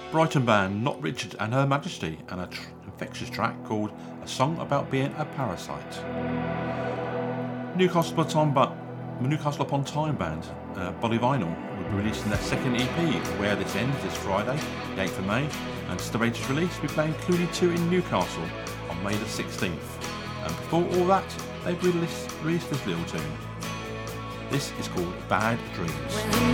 Brighton band Not Richard and Her Majesty, and an infectious track called A Song About Being a Parasite. Newcastle Upon Time band, Polyvinyl, will be releasing their second EP, Where This Ends, this Friday, the 8th of May, and to the latest release will be playing Clooney 2 in Newcastle on May the 16th. And before all that, they've released this little tune. This is called Bad Dreams.